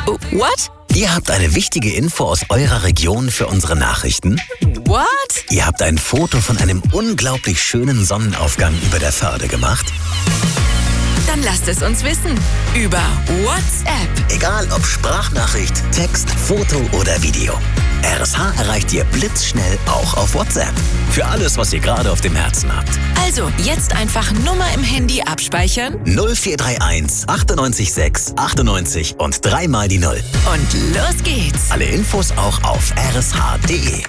What? Ihr habt eine wichtige Info aus eurer Region für unsere Nachrichten? What? Ihr habt ein Foto von einem unglaublich schönen Sonnenaufgang über der Förde gemacht? Dann lasst es uns wissen. Über WhatsApp. Egal ob Sprachnachricht, Text, Foto oder Video. RSH erreicht ihr blitzschnell auch auf WhatsApp. Für alles, was ihr gerade auf dem Herzen habt. Also, jetzt einfach Nummer im Handy abspeichern. 0431 98 6 98 und 3 mal die 0. Und los geht's. Alle Infos auch auf rsh.de.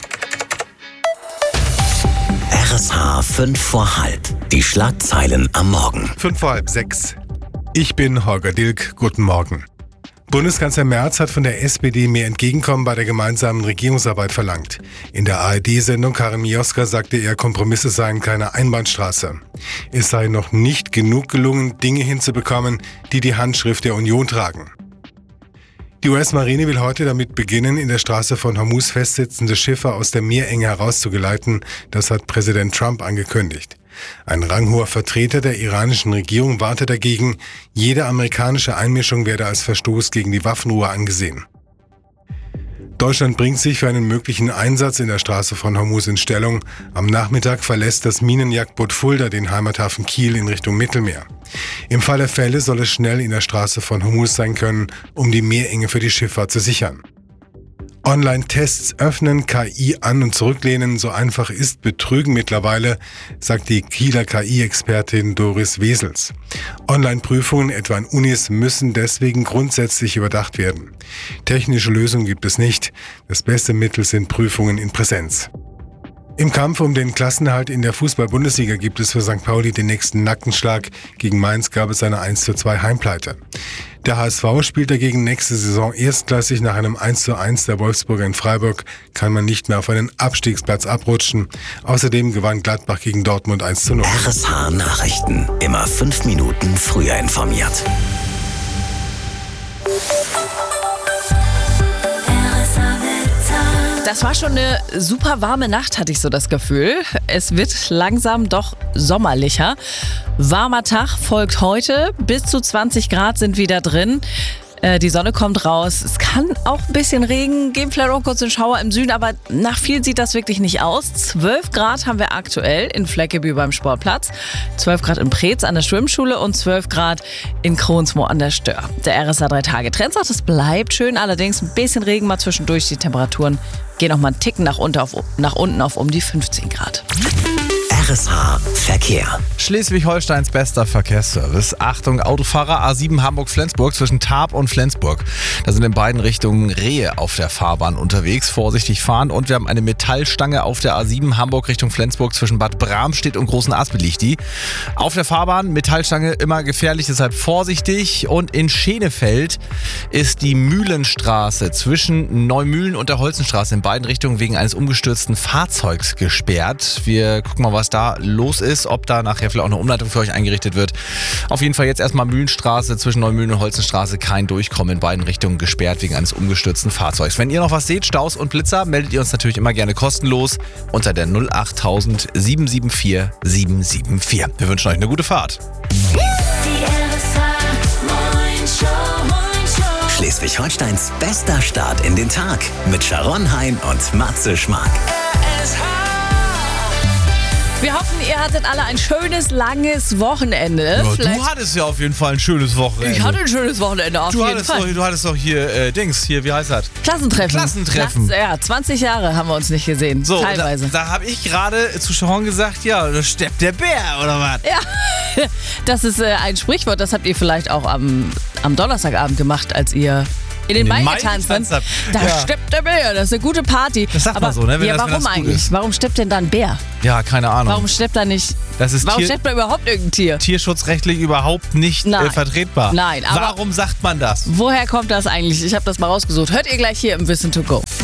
RSH 5 vor halb. Die Schlagzeilen am Morgen. 5:30. Ich bin Holger Dilk. Guten Morgen. Bundeskanzler Merz hat von der SPD mehr Entgegenkommen bei der gemeinsamen Regierungsarbeit verlangt. In der ARD-Sendung Karin Mioska sagte er, Kompromisse seien keine Einbahnstraße. Es sei noch nicht genug gelungen, Dinge hinzubekommen, die die Handschrift der Union tragen. Die US-Marine will heute damit beginnen, in der Straße von Hormuz festsitzende Schiffe aus der Meerenge herauszugeleiten. Das hat Präsident Trump angekündigt. Ein ranghoher Vertreter der iranischen Regierung warnte dagegen, jede amerikanische Einmischung werde als Verstoß gegen die Waffenruhe angesehen. Deutschland bringt sich für einen möglichen Einsatz in der Straße von Hormuz in Stellung. Am Nachmittag verlässt das Minenjagdboot Fulda den Heimathafen Kiel in Richtung Mittelmeer. Im Fall der Fälle soll es schnell in der Straße von Hormuz sein können, um die Meerenge für die Schifffahrt zu sichern. Online-Tests öffnen, KI an- und zurücklehnen, so einfach ist Betrügen mittlerweile, sagt die Kieler KI-Expertin Doris Wesels. Online-Prüfungen, etwa an Unis, müssen deswegen grundsätzlich überdacht werden. Technische Lösungen gibt es nicht. Das beste Mittel sind Prüfungen in Präsenz. Im Kampf um den Klassenerhalt in der Fußball-Bundesliga gibt es für St. Pauli den nächsten Nackenschlag. Gegen Mainz gab es eine 1:2 Heimpleite. Der HSV spielt dagegen nächste Saison erstklassig. Nach einem 1:1 der Wolfsburger in Freiburg kann man nicht mehr auf einen Abstiegsplatz abrutschen. Außerdem gewann Gladbach gegen Dortmund 1:0. RSH Nachrichten. Immer 5 Minuten früher informiert. Das war schon eine super warme Nacht, hatte ich so das Gefühl. Es wird langsam doch sommerlicher. Warmer Tag folgt heute. Bis zu 20 Grad sind wieder drin. Die Sonne kommt raus. Es kann auch ein bisschen Regen geben, vielleicht auch kurz einen Schauer im Süden, aber nach viel sieht das wirklich nicht aus. 12 Grad haben wir aktuell in Fleckeby beim Sportplatz, 12 Grad in Preetz an der Schwimmschule und 12 Grad in Kronsmoor an der Stör. Der RSA 3-Tage-Trend sagt, es bleibt schön, allerdings ein bisschen Regen mal zwischendurch. Die Temperaturen gehen noch mal einen Ticken nach unten auf um die 15 Grad. RSH Verkehr. Schleswig-Holsteins bester Verkehrsservice. Achtung, Autofahrer, A7 Hamburg-Flensburg zwischen Tarp und Flensburg. Da sind in beiden Richtungen Rehe auf der Fahrbahn unterwegs. Vorsichtig fahren. Und wir haben eine Metallstange auf der A7 Hamburg Richtung Flensburg zwischen Bad Bramstedt und Großen Aspe liegt die. Auf der Fahrbahn, Metallstange immer gefährlich, deshalb vorsichtig. Und in Schenefeld ist die Mühlenstraße zwischen Neumühlen und der Holzenstraße in beiden Richtungen wegen eines umgestürzten Fahrzeugs gesperrt. Wir gucken mal, was da los ist, ob da nachher vielleicht auch eine Umleitung für euch eingerichtet wird. Auf jeden Fall jetzt erstmal Mühlenstraße zwischen Neumühlen und Holzenstraße, kein Durchkommen in beiden Richtungen gesperrt wegen eines umgestürzten Fahrzeugs. Wenn ihr noch was seht, Staus und Blitzer, meldet ihr uns natürlich immer gerne kostenlos unter der 08000 774 774. Wir wünschen euch eine gute Fahrt. Schleswig-Holsteins bester Start in den Tag mit Sharon Hein und Matze Schmark. Wir hoffen, ihr hattet alle ein schönes, langes Wochenende. Ja, du hattest ja auf jeden Fall ein schönes Wochenende. Ich hatte ein schönes Wochenende, auf jeden Fall. Du hattest doch hier, wie heißt das? Klassentreffen. Ja, 20 Jahre haben wir uns nicht gesehen, so, teilweise. Da habe ich gerade zu Sharon gesagt, ja, da steppt der Bär, oder was? Ja, das ist ein Sprichwort, das habt ihr vielleicht auch am Donnerstagabend gemacht, als ihr in den Mai getanzt habt. Da steppt der Bär, das ist eine gute Party. Das sagt man so, ne? Warum eigentlich? Warum steppt denn da ein Bär? Ja, keine Ahnung. Warum steppt da nicht? Warum steppt da überhaupt irgendein Tier? Tierschutzrechtlich überhaupt nicht vertretbar. Nein, aber warum sagt man das? Woher kommt das eigentlich? Ich habe das mal rausgesucht. Hört ihr gleich hier im Wissen to Go.